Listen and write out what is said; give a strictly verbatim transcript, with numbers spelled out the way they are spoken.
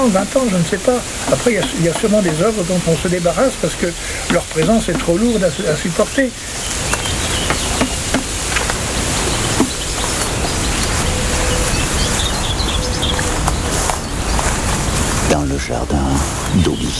vingt ans, je ne sais pas. Après, il y a, il y a sûrement des œuvres dont on se débarrasse parce que leur présence est trop lourde à, à supporter. Dans le jardin d'Olivier.